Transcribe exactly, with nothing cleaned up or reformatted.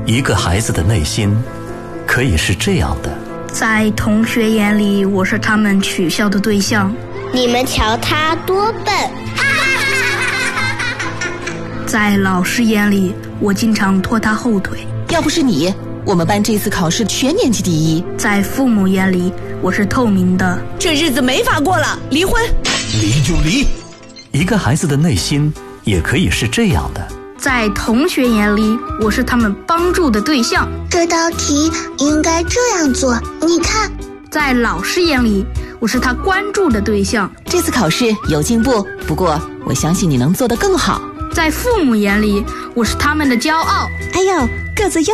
一个孩子的内心可以是这样的： 在同学眼里，我是他们取笑的对象。 你们瞧他多笨！ 在老师眼里，我经常拖他后腿。 要不是你，我们班这次考试全年级第一。 在父母眼里，我是透明的。 这日子没法过了，离婚！ 离就离。 一个孩子的内心也可以是这样的： 在同学眼里，我是他们帮助的对象。 这道题应该这样做，你看。 在老师眼里，我是他关注的对象。 这次考试有进步，不过我相信你能做得更好。 在父母眼里，我是他们的骄傲。 哎呦，个子又